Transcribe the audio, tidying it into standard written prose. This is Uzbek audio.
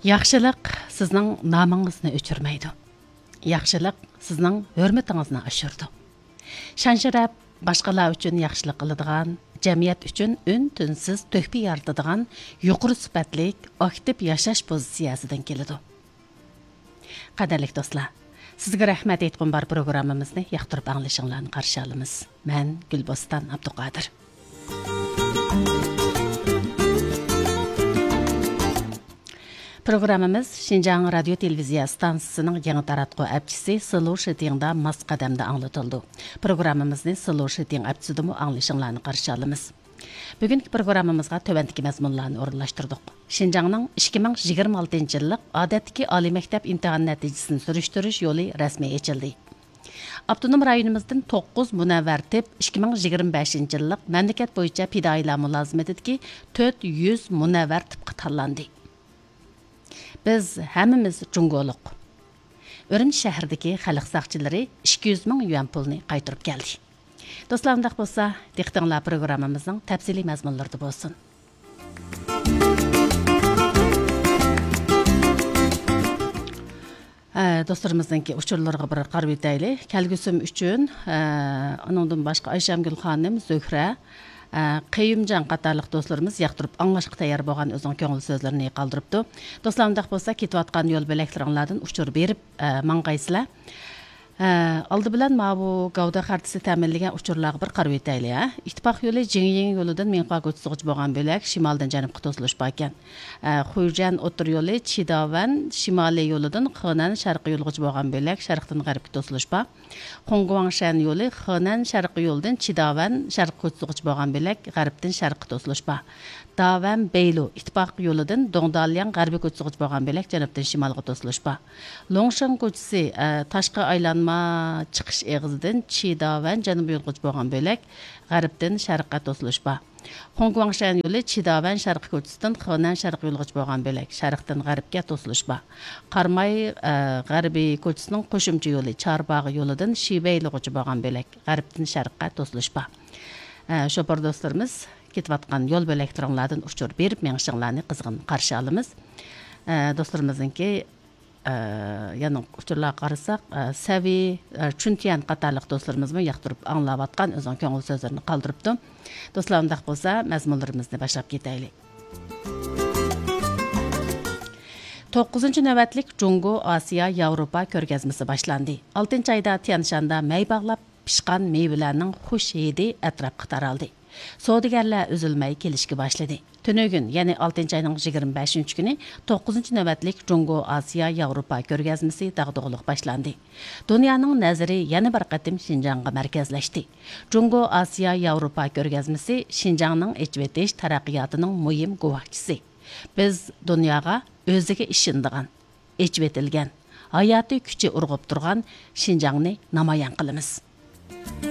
Yaxşılıq sizning namınızını öçürməydi. Yaxşılıq sizning hörmətinizini aşırdı. Şan-şərəf başqalar üçün yaxşılıq qıladigan, cəmiyyət üçün ün-tünsiz töhfə yaratadigan yuqori sifatlik, aktiv yaşash pozitsiyasidan keladi. Qadarlik do'stlar, sizga rahmat aytqum bar programmamizni yoqtirib anglashinglarni qarshi olamiz. Men Gulbostan Abduqodir. Programmamiz Şinjan Radio Televiziya stansiyasining yangi taratquv apchisi Slow Shitingda mas qadamda anglatildi. Programmamizni Slow Shiting apchisidami anglashinglarni qarshi olamiz. Bugungi programmamizga tövəndiki məzmunlarni o'rinlashtirdik. Şinjanning 2026-yillik odatdagi oliy maktab imtihon natijasini surishtirush yo'li rasmiy ochildi. Avtonom rayonimizdan 9 munavvar tip 2025-yillik mamlakat bo'yicha fidoilar mulozimatidagi 400 munavvar tipga tanlandi. Biz hammamiz Jungoliq. O'rin shahridagi xalq saqchilari 200 ming yuan pulni qaytarib keldi. Do'stlar, undaq bo'lsa, diqqatinglar programmamizning tafsiliy mazmunlarida bo'lsin. Dostlarımızdaki uçurlarına bir qarab etaylik. Kelgüsüm üçün onundan başqa Ayşamgül xanım, Zöhra, Qeyyumcan qatarlıq dostlarımız yaqtırıb anlaşıq tayar bolğan özünün köngül sözlerini qaldırıbdı. Dostlar, undaq bolsa ketiyotgan yol beləklərinlərdən uçur berib mаңғайсызlar. Aldı bilan bu Gavda xaritasi ta'minlagan uçurlarga bir qarab etaylik. İttifoq yo'li Jingying yo'lidan Minqa ko'chasiga bo'lgan bo'lak shimoldan janubga to'silish bor ekan. Xuyjan o'tir yo'li Chidavan shimoliy yo'lidan Xenan sharqiy yo'lga bo'lgan bo'lak sharqdan g'arbga to'silish bor. Xongguangshan yo'li Xenan sharqiy yo'ldan Chidavan sharq ko'chasiga bo'lgan bo'lak g'arbdan sharqqa to'silish bor. Davan Beylu ittifoq yo'lidan Dongdalyan g'arbiy ko'chasiga bo'lgan bo'lak janubdan shimolga to'silish bor. Longshan ko'chasi tashqi aylanma chiqish eg'izidan Chidavan janubiy yo'lga bo'lgan bo'lak g'arbdan sharqqa to'silish bor. Xongguangshan yo'li Chidavan sharqiy ko'chasidan Xenan sharqiy yo'lga bo'lgan bo'lak sharqdan g'arbga to'silish bor. Qarmay g'arbiy ko'chasining qo'shimcha yo'li Charbog'i yo'lidan Shibey yo'lga bo'lgan bo'lak g'arbdan sharqqa to'silish bor. Shopar do'stlarimiz ketayotgan yo'l belaklardan uçur berib mengishinglarni qizg'in qarshi olamiz. Do'stlarimizninki yana uçurlarga qarasak, Savi, Chuntian qatarlıq do'stlarimiz yoqtirib anglayotgan o'zining ko'ngil so'zlarini qoldiribdi. Do'stlar, undaq bo'lsa, mazmunlarimizni boshlab ketaylik. 9-navbatlik Jungo Osiyo Yevropa ko'rgazmasi boshlandi. 6-oyda Tianshanda may bog'lab pishqan meyvelarning xush hidi atrofga taraldi. Savdogarlar üzülməyi kelishga boshladi. Tünögün, ya'ni 6-oyning 25-kuni 9-navbatlik Jungo Osiyo Yevropa ko'rgazmasi dag'dug'liq boshlandi. Dunyoning nazari yana bir qatim Şinjanga markazlashdi. Jungo Osiyo Yevropa ko'rgazmasi Şinjanning echvetish taraqqiyotining muhim guvohchisi. Biz dunyoga o'ziga ishondigan, echvetilgan, hayotiy kuchi urg'ib turgan Şinjanni namoyon qilamiz.